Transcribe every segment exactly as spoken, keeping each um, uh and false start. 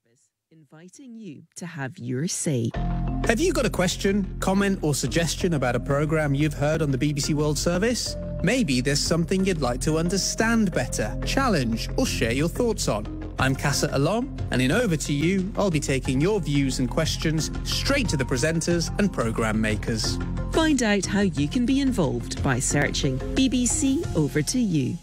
Inviting you to have your say. Have you got a question, comment or suggestion about a programme you've heard on the B B C World Service? Maybe there's something you'd like to understand better, challenge or share your thoughts on. I'm Casa Alom, and in Over to You, I'll be taking your views and questions straight to the presenters and programme makers. Find out how you can be involved by searching B B C Over to You.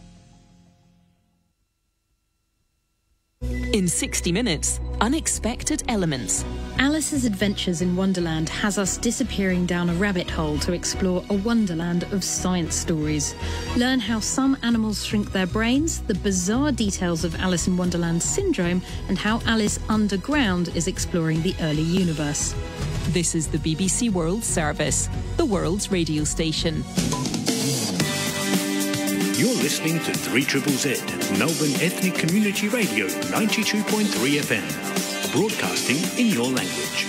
In sixty minutes, unexpected elements. Alice's Adventures in Wonderland has us disappearing down a rabbit hole to explore a wonderland of science stories. Learn how some animals shrink their brains, the bizarre details of Alice in Wonderland syndrome, and how Alice Underground is exploring the early universe. This is the B B C World Service, the world's radio station. You're listening to three Z Z Z, Melbourne Ethnic Community Radio, ninety-two point three F M, broadcasting in your language.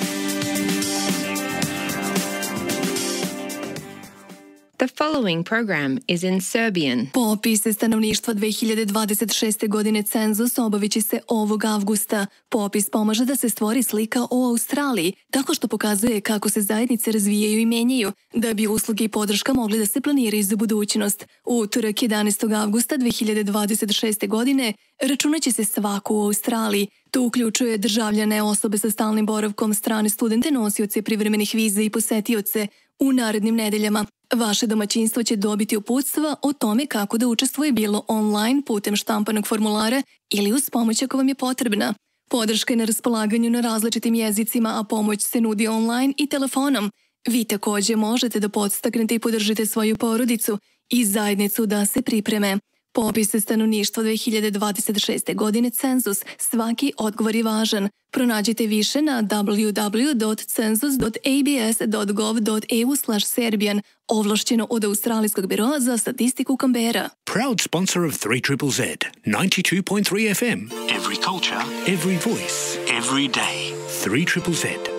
The following program is in Serbian. Popis stanovništva dve hiljade dvadeset šeste. godine cenzus obavit će se ovog avgusta. Popis pomaže da se stvori slika o Australiji, tako što pokazuje kako se zajednice razvijaju i menjaju, da bi usluge i podrška mogli da se planiraju za budućnost. Utorak jedanaestog avgusta dve hiljade dvadeset šeste. godine računat će se svako u Australiji. To uključuje državljane, osobe sa stalnim boravkom, strane studente, nosioce privremenih viza i posetioce. U narednim nedeljama vaše domaćinstvo će dobiti uputstva o tome kako da učestvuje bilo online putem štampanog formulara ili uz pomoć ako vam je potrebna. Podrška je na raspolaganju na različitim jezicima, a pomoć se nudi online i telefonom. Vi također možete da podstaknete i podržite svoju porodicu i zajednicu da se pripreme. Popis stanovništva dve hiljade dvadeset šeste. godine cenzus. Svaki odgovor je važan. Pronađite više na w w w dot census dot a b s dot gov dot e u slash serbian, ovlašćeno od Australijskog biroa za statistiku Canberra. Proud sponsor of three Z Z Z, ninety-two point three F M. Every culture, every voice, every day. three Z Z Z.